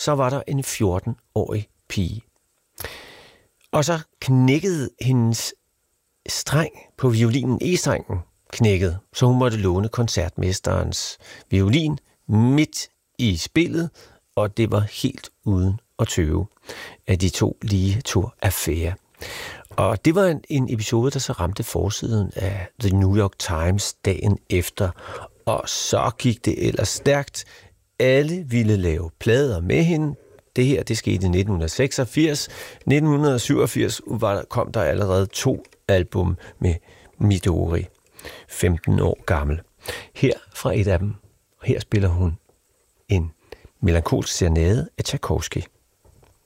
så var der en 14-årig pige. Og så knækkede hendes streng på violinen, E-strengen knækkede, så hun måtte låne koncertmesterens violin midt i spillet, og det var helt uden at tøve, at de to lige tog affære. Og det var en episode, der så ramte forsiden af The New York Times dagen efter, og så gik det ellers stærkt. Alle ville lave plader med hende. Det her, det skete i 1986. 1987 kom der allerede 2 album med Midori, 15 år gammel. Her fra et af dem, her spiller hun en melankolsk serenade af Tchaikovsky.